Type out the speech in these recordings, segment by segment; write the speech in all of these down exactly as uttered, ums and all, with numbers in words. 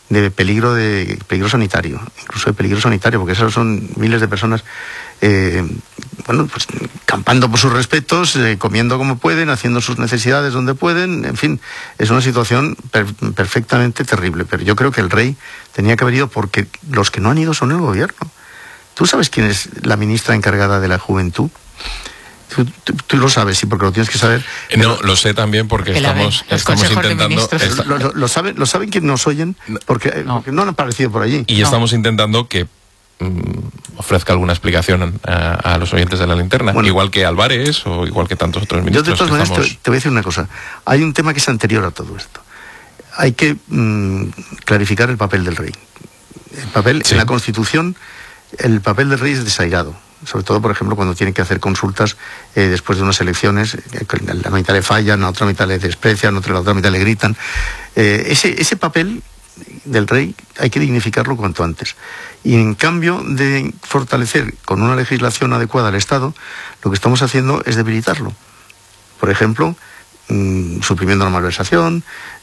de peligro de peligro sanitario, incluso de peligro sanitario, porque esas son miles de personas eh, bueno, pues campando por sus respetos, eh, comiendo como pueden, haciendo sus necesidades donde pueden, en fin, es una situación per perfectamente terrible. Pero yo creo que el rey tenía que haber ido, porque los que no han ido son el gobierno. ¿Tú sabes quién es la ministra encargada de la juventud? Tú, tú, tú lo sabes, sí, porque lo tienes que saber. No, lo sé también porque estamos, estamos intentando... Esta... Lo, lo, lo, saben, ¿Lo saben quienes nos oyen? Porque no. porque no han aparecido por allí. Y no. estamos intentando que mmm, ofrezca alguna explicación a, a los oyentes de La Linterna, bueno, igual que Álvarez o igual que tantos otros ministros. Yo de todas maneras estamos... te, te voy a decir una cosa. Hay un tema que es anterior a todo esto. Hay que mmm, clarificar el papel del rey. El papel, sí. En la Constitución, el papel del rey es desairado. Sobre todo, por ejemplo, cuando tiene que hacer consultas eh, después de unas elecciones, eh, la mitad le fallan, a otra mitad le desprecian, a la otra mitad le gritan. Eh, ese, ese papel del rey hay que dignificarlo cuanto antes. Y en cambio de fortalecer con una legislación adecuada al Estado, lo que estamos haciendo es debilitarlo. Por ejemplo, mmm, suprimiendo la malversación,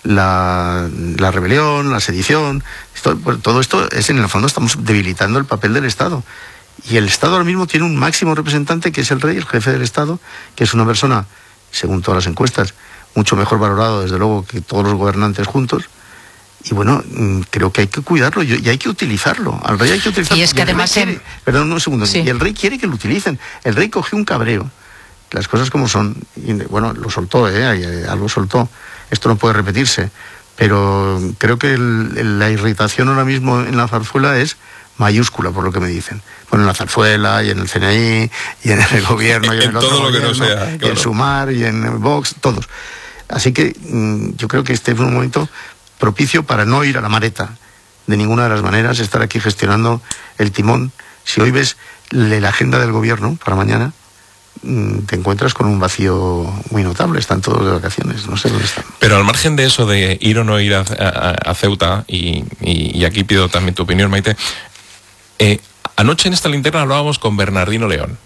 la, la rebelión, la sedición. Esto, pues, todo esto es, en el fondo, estamos debilitando el papel del Estado. Y el Estado ahora mismo tiene un máximo representante, que es el rey, el jefe del Estado, que es una persona, según todas las encuestas, mucho mejor valorado, desde luego, que todos los gobernantes juntos. Y bueno, creo que hay que cuidarlo y hay que utilizarlo. Al rey hay que utilizarlo. Y es que además... Quiere, en... Perdón, un segundo. Sí. Y el rey quiere que lo utilicen. El rey cogió un cabreo. Las cosas como son. Y, bueno, lo soltó, ¿eh? Algo soltó. Esto no puede repetirse. Pero creo que el, la irritación ahora mismo en la zarzuela es mayúscula, por lo que me dicen. Bueno, en la zarzuela, y en el C N I, y en el gobierno, y en, en el otro todo lo gobierno, que no sea, y claro. en Sumar, y en Vox, todos. Así que mmm, yo creo que este es un momento propicio para no ir a la mareta de ninguna de las maneras, estar aquí gestionando el timón. Si hoy ves la agenda del gobierno para mañana, mmm, te encuentras con un vacío muy notable. Están todos de vacaciones, no sé dónde están. Pero al margen de eso de ir o no ir a, a, a Ceuta, y, y, y aquí pido también tu opinión, Maite, eh, anoche en esta linterna hablábamos con Bernardino León,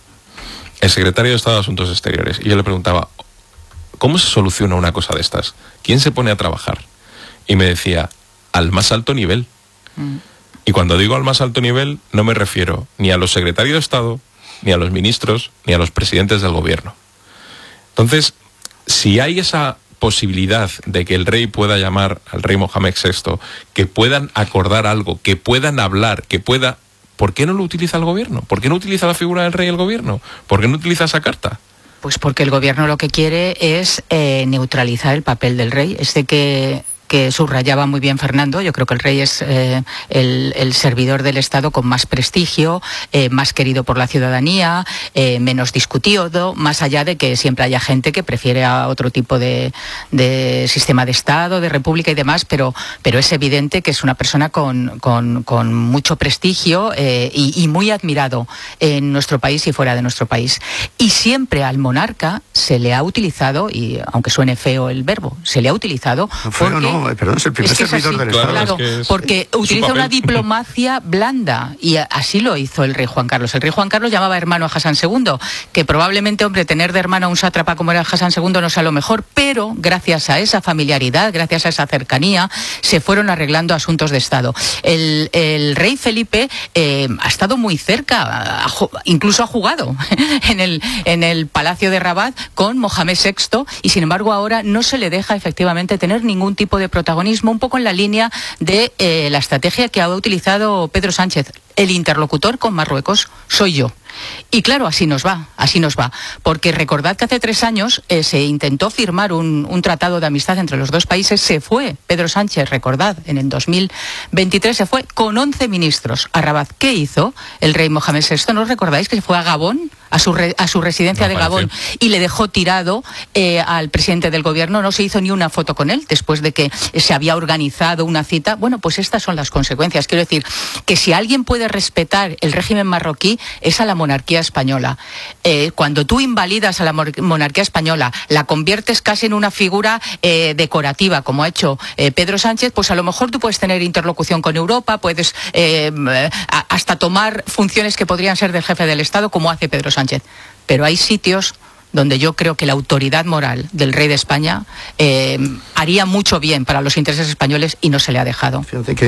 el secretario de Estado de Asuntos Exteriores, y yo le preguntaba, ¿cómo se soluciona una cosa de estas? ¿Quién se pone a trabajar? Y me decía, al más alto nivel. Mm. Y cuando digo al más alto nivel, no me refiero ni a los secretarios de Estado, ni a los ministros, ni a los presidentes del gobierno. Entonces, si hay esa posibilidad de que el rey pueda llamar al rey Mohamed sexto, que puedan acordar algo, que puedan hablar, que pueda... ¿Por qué no lo utiliza el gobierno? ¿Por qué no utiliza la figura del rey el gobierno? ¿Por qué no utiliza esa carta? Pues porque el gobierno lo que quiere es eh, neutralizar el papel del rey. Este que... que subrayaba muy bien Fernando. Yo creo que el rey es eh, el, el servidor del Estado con más prestigio, eh, más querido por la ciudadanía, eh, menos discutido, más allá de que siempre haya gente que prefiere a otro tipo de, de sistema de Estado, de república y demás, pero, pero es evidente que es una persona con, con, con mucho prestigio eh, y, y muy admirado en nuestro país y fuera de nuestro país. Y siempre al monarca se le ha utilizado, y aunque suene feo el verbo, se le ha utilizado no, feo, porque... no. Perdón, es el primer es que es servidor así, del claro, Estado. Claro, es que es, porque es utiliza una diplomacia blanda, y así lo hizo el rey Juan Carlos. El rey Juan Carlos llamaba hermano a Hassan segundo, que probablemente, hombre, tener de hermano a un sátrapa como era Hassan segundo no sea lo mejor, pero gracias a esa familiaridad, gracias a esa cercanía, se fueron arreglando asuntos de Estado. El, el rey Felipe eh, ha estado muy cerca, ha, incluso ha jugado en el, en el Palacio de Rabat con Mohamed sexto, y sin embargo ahora no se le deja efectivamente tener ningún tipo de protagonismo, un poco en la línea de eh, la estrategia que ha utilizado Pedro Sánchez. El interlocutor con Marruecos soy yo. Y claro, así nos va, así nos va. Porque recordad que hace tres años eh, se intentó firmar un, un tratado de amistad entre los dos países. Se fue Pedro Sánchez, recordad, en el dos mil veintitrés se fue con once ministros a Rabat. ¿Qué hizo el rey Mohamed sexto? ¿No os recordáis que se fue a Gabón? A su, re, a su residencia no, de Gabón, y le dejó tirado eh, al presidente del gobierno. No se hizo ni una foto con él después de que se había organizado una cita. Bueno, pues estas son las consecuencias. Quiero decir que si alguien puede respetar el régimen marroquí es a la monarquía española. Eh, cuando tú invalidas a la monarquía española, la conviertes casi en una figura eh, decorativa, como ha hecho eh, Pedro Sánchez, pues a lo mejor tú puedes tener interlocución con Europa, puedes eh, hasta tomar funciones que podrían ser del jefe del Estado, como hace Pedro Sánchez. Sánchez, pero hay sitios donde yo creo que la autoridad moral del rey de España eh, haría mucho bien para los intereses españoles y no se le ha dejado. Fíjate que